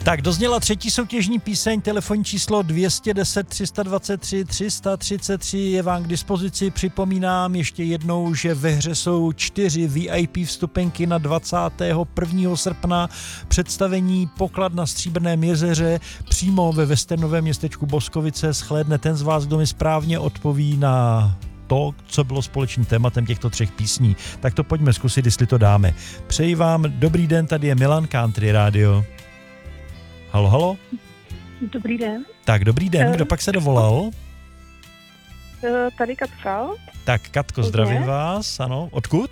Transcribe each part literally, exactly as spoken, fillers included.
Tak dozněla třetí soutěžní píseň, telefonní číslo dvě stě deset, tři sta dvacet tři, tři sta třicet tři je vám k dispozici. Připomínám ještě jednou, že ve hře jsou čtyři V I P vstupenky na dvacátého prvního srpna. Představení Poklad na Stříbrném jezeře přímo ve westernovém městečku Boskovice. Shlédne ten z vás, kdo mi správně odpoví na to, co bylo společným tématem těchto třech písní. Tak to pojďme zkusit, jestli to dáme. Přeji vám dobrý den, tady je Milan, Country Radio. Halo, halo? Dobrý den. Tak, dobrý den, kdo pak se dovolal? Tady Katka. Tak, Katko, zdravím vás, ano. Odkud?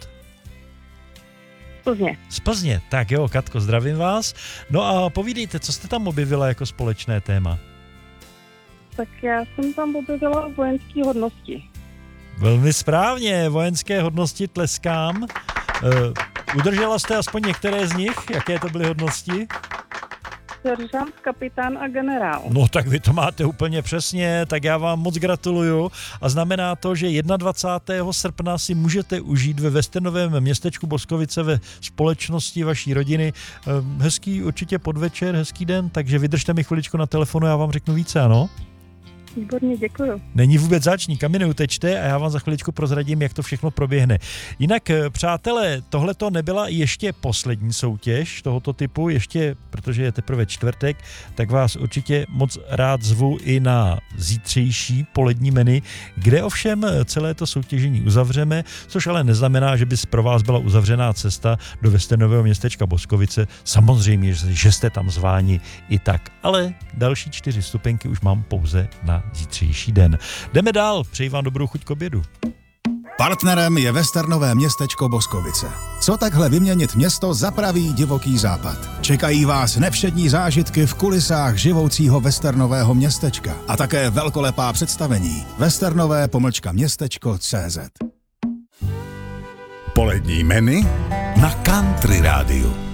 Z Plzně. Z Plzně, tak jo, Katko, zdravím vás. No a povídejte, co jste tam objevila jako společné téma? Tak já jsem tam objevila vojenské hodnosti. Velmi správně, vojenské hodnosti tleskám. Uh, udržela jste aspoň některé z nich? Jaké to byly hodnosti? Seržant, kapitán a generál. No tak vy to máte úplně přesně, tak já vám moc gratuluju a znamená to, že dvacátého prvního srpna si můžete užít ve westernovém městečku Boskovice ve společnosti vaší rodiny hezký určitě podvečer, hezký den, takže vydržte mi chviličku na telefonu, já vám řeknu více, ano? Výborně, děkuju. Není vůbec zač, nikam mi neutečte a já vám za chviličku prozradím, jak to všechno proběhne. Jinak, přátelé, tohleto nebyla ještě poslední soutěž tohoto typu, ještě, protože je teprve čtvrtek, tak vás určitě moc rád zvu i na zítřejší polední menu, kde ovšem celé to soutěžení uzavřeme, což ale neznamená, že by pro vás byla uzavřená cesta do westernového městečka Boskovice. Samozřejmě, že jste tam zváni i tak, ale další čtyři stupenky už mám pouze na zítřejší den. Jdeme dál, přeji vám dobrou chuť k obědu. Partnerem je westernové městečko Boskovice. Co takhle vyměnit město za pravý divoký západ? Čekají vás nevšední zážitky v kulisách živoucího westernového městečka a také velkolepá představení westernové pomlčka městečko tečka cé zet. Polední menu na Country Rádiu.